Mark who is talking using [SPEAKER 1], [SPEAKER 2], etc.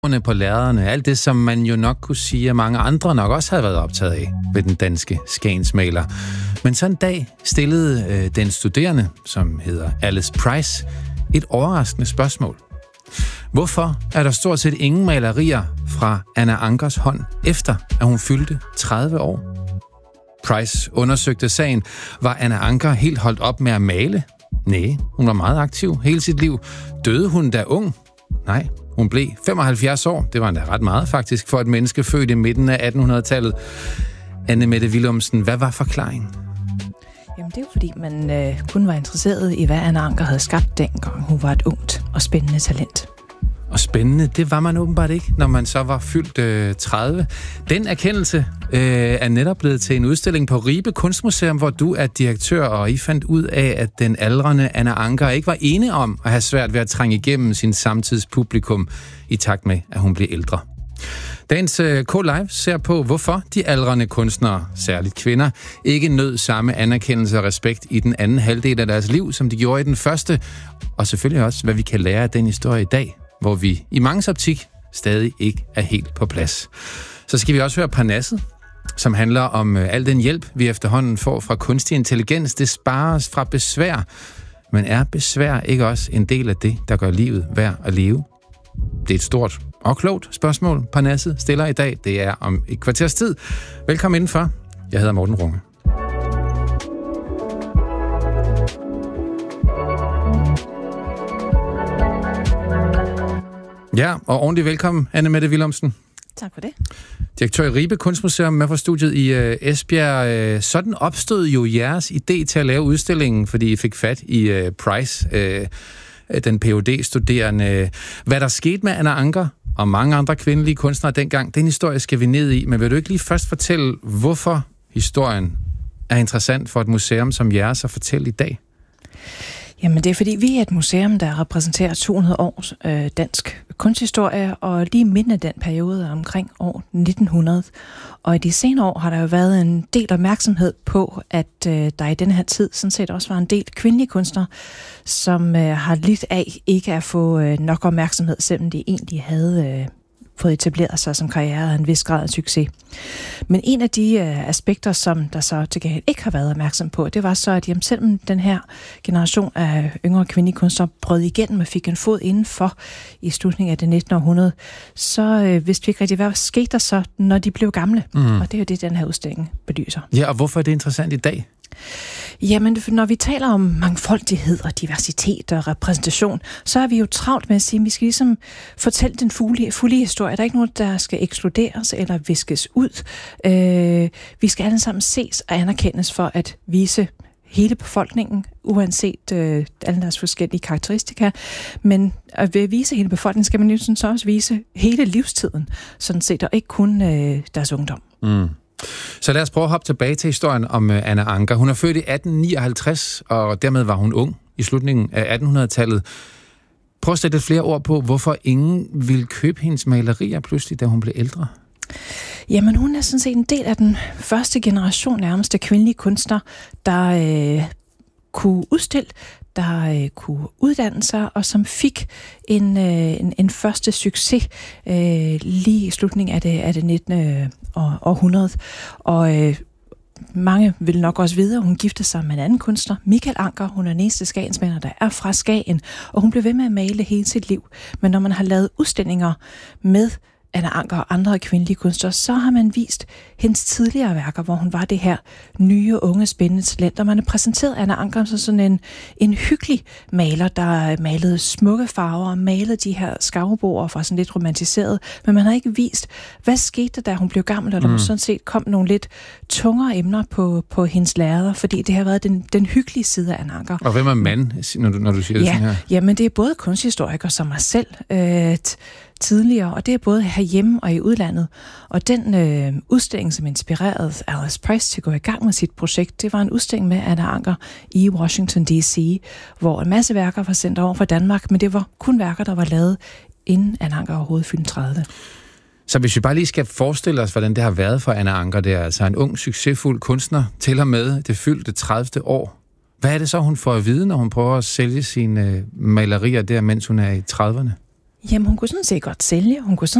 [SPEAKER 1] på lærrederne, alt det, som man jo nok kunne sige, at mange andre nok også havde været optaget af ved den danske skagensmaler. Men så en dag stillede den studerende, som hedder Alice Price, et overraskende spørgsmål. Hvorfor er der stort set ingen malerier fra Anna Ankers hånd, efter at hun fyldte 30 år? Price undersøgte sagen. Var Anna Anker helt holdt op med at male? Nej, hun var meget aktiv hele sit liv. Døde hun da ung? Nej, hun blev 75 år. Det var endda ret meget faktisk for et menneske født i midten af 1800-tallet. Anne Mette Willumsen, hvad var forklaringen?
[SPEAKER 2] Jamen det er jo fordi, man kun var interesseret i, hvad Anna Anker havde skabt dengang hun var et ungt og spændende talent.
[SPEAKER 1] Og spændende, det var man åbenbart ikke, når man så var fyldt 30. Den erkendelse er netop blevet til en udstilling på Ribe Kunstmuseum, hvor du er direktør, og I fandt ud af, at den aldrende Anna Anker ikke var ene om at have svært ved at trænge igennem sin samtidspublikum i takt med, at hun blev ældre. Dagens K-Live ser på, hvorfor de aldrende kunstnere, særligt kvinder, ikke nød samme anerkendelse og respekt i den anden halvdel af deres liv, som de gjorde i den første, og selvfølgelig også, hvad vi kan lære af den historie i dag, hvor vi i manges optik stadig ikke er helt på plads. Så skal vi også høre Parnasset, som handler om al den hjælp, vi efterhånden får fra kunstig intelligens. Det sparer os fra besvær. Men er besvær ikke også en del af det, der gør livet værd at leve? Det er et stort og klogt spørgsmål, Parnasset stiller i dag. Det er om et kvarters tid. Velkommen indenfor. Jeg hedder Morten Runge. Ja, og ordentligt velkommen, Anne Mette Willumsen.
[SPEAKER 2] Tak for det.
[SPEAKER 1] Direktør i Ribe Kunstmuseum med fra studiet i Esbjerg. Sådan opstod jo jeres idé til at lave udstillingen, fordi I fik fat i Price, den Ph.D.-studerende. Hvad der skete med Anna Anker og mange andre kvindelige kunstnere dengang, den historie skal vi ned i. Men vil du ikke lige først fortælle, hvorfor historien er interessant for et museum som jeres at fortælle i dag?
[SPEAKER 2] Jamen det er fordi, vi er et museum, der repræsenterer 200 års dansk kunsthistorie, og lige midten af den periode er omkring år 1900. Og i de senere år har der jo været en del opmærksomhed på, at der i denne her tid sådan set også var en del kvindelige kunstnere, som har lidt af ikke at få nok opmærksomhed, selvom de egentlig havde fået etableret sig som karriere af en vis grad af succes. Men en af de aspekter, som der så til gengæld ikke har været opmærksom på, det var så, at selvom den her generation af yngre kvindelige kunstnere brød igennem og fik en fod indenfor i slutningen af det 19. århundrede, så vidste vi ikke rigtig, hvad skete der så, når de blev gamle. Og det er jo det, den her udstilling belyser.
[SPEAKER 1] Ja, og hvorfor er det interessant i dag?
[SPEAKER 2] Jamen, når vi taler om mangfoldighed og diversitet og repræsentation, så er vi jo travlt med at sige, at vi skal ligesom fortælle den fulde historie. Der er ikke noget, der skal ekskluderes eller viskes ud. Vi skal alle sammen ses og anerkendes for at vise hele befolkningen, uanset alle deres forskellige karakteristika. Men at ved at vise hele befolkningen, skal man jo så også vise hele livstiden, sådan set, og ikke kun deres ungdom.
[SPEAKER 1] Så lad os prøve at hoppe tilbage til historien om Anna Anker. Hun er født i 1859, og dermed var hun ung i slutningen af 1800-tallet. Prøv at sætte lidt flere ord på, hvorfor ingen ville købe hendes malerier pludselig, da hun blev ældre.
[SPEAKER 2] Jamen, hun er sådan set en del af den første generation nærmest af kvindelige kunstnere, der kunne udstille, der kunne uddanne sig, og som fik en første succes lige i slutningen af det 19. århundrede. Og mange vil nok også vide, at hun giftede sig med en anden kunstner, Michael Anker. Hun er den eneste skagensmaler, der er fra Skagen, og hun blev ved med at male hele sit liv. Men når man har lavet udstillinger med Anna Anker og andre kvindelige kunstnere, så har man vist hendes tidligere værker, hvor hun var det her nye, unge, spændende talent. Og man har præsenteret Anna Anker som sådan en hyggelig maler, der malede smukke farver og malede de her skavbord fra sådan lidt romantiseret. Men man har ikke vist, hvad skete der, da hun blev gammel, og der sådan set kom nogle lidt tungere emner på hendes lærreder, fordi det har været den hyggelige side af Anna Anker.
[SPEAKER 1] Og hvem er mand, når du siger det sådan her?
[SPEAKER 2] Jamen, det er både kunsthistorikere som mig selv, tidligere, og det er både herhjemme og i udlandet. Og den udstilling, som inspirerede Alice Price til at gå i gang med sit projekt, det var en udstilling med Anna Anker i Washington D.C., hvor en masse værker var sendt over fra Danmark, men det var kun værker, der var lavet inden Anna Anker overhovedet fyldte 30.
[SPEAKER 1] Så hvis vi bare lige skal forestille os, hvordan det har været for Anna Anker, det er altså en ung, succesfuld kunstner, til og med det fyldte 30. år. Hvad er det så, hun får at vide, når hun prøver at sælge sine malerier der, mens hun er i 30'erne?
[SPEAKER 2] Jamen, hun kunne sådan set godt sælge. Hun kunne